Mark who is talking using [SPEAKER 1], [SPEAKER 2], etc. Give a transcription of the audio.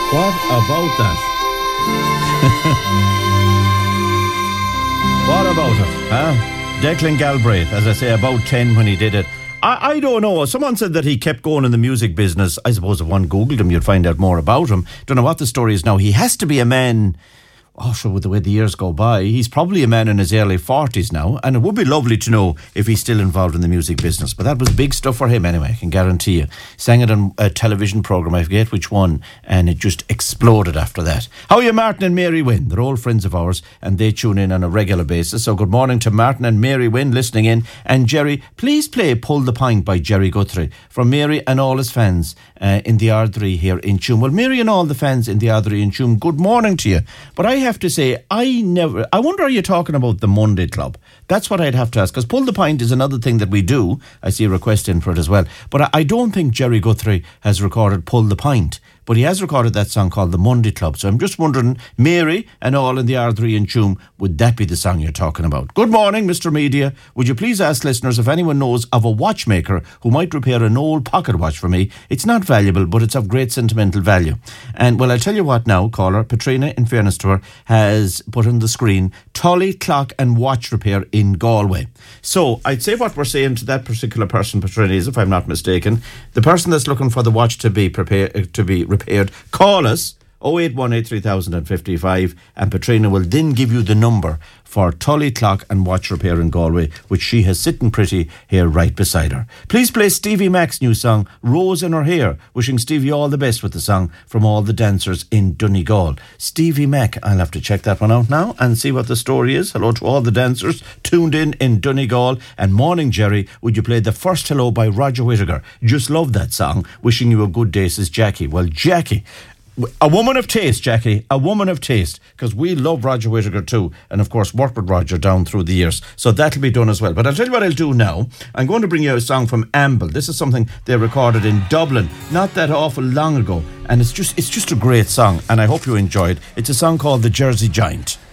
[SPEAKER 1] What about that? What about it, huh? Declan Galbraith, as I say, about 10 when he did it. I don't know. Someone said that he kept going in the music business. I suppose if one Googled him, you'd find out more about him. Don't know what the story is now. He has to be a man... Oh, sure, with the way the years go by, he's probably a man in his early 40s now, and it would be lovely to know if he's still involved in the music business. But that was big stuff for him anyway, I can guarantee you. Sang it on a television programme, I forget which one, and it just exploded after that. How are you, Martin and Mary Wynn? They're old friends of ours, and they tune in on a regular basis. So good morning to Martin and Mary Wynn listening in. And Jerry, please play Pull the Pint by Jerry Guthrie from Mary and all his fans in the Ardrey here in Tuam. Well, Mary and all the fans in the Ardrey in Tuam, good morning to you. But I have to say, I wonder, are you talking about the Monday Club? That's what I'd have to ask, because Pull the Pint is another thing that we do. I see a request in for it as well. But I don't think Jerry Guthrie has recorded Pull the Pint, but he has recorded that song called The Monday Club. So I'm just wondering, Mary and all in the Ardrey and Tuam, would that be the song you're talking about? Good morning, Mr. Media. Would you please ask listeners if anyone knows of a watchmaker who might repair an old pocket watch for me? It's not valuable, but it's of great sentimental value. And, well, I'll tell you what now, caller. Patrina, in fairness to her, has put on the screen Tully Clock and Watch Repair in Galway. So I'd say what we're saying to that particular person, Patrina, is, if I'm not mistaken, the person that's looking for the watch to be repaired, call us 0818 3055, and Patrina will then give you the number for Tully Clock and Watch Repair in Galway, which she has sitting pretty here right beside her. Please play Stevie Mack's new song, Rose in Her Hair. Wishing Stevie all the best with the song from all the dancers in Donegal. Stevie Mack, I'll have to check that one out now and see what the story is. Hello to all the dancers tuned in Donegal. And morning, Jerry, would you play the first hello by Roger Whittaker? Just love that song. Wishing you a good day, says Jackie. Well, Jackie, a woman of taste, Jackie, a woman of taste, because we love Roger Whittaker too, and of course worked with Roger down through the years, so that'll be done as well. But I'll tell you what I'll do now. I'm going to bring you a song from Amble. This is something they recorded in Dublin not that awful long ago, and it's just a great song, and I hope you enjoy it. It's a song called The Jersey Giant.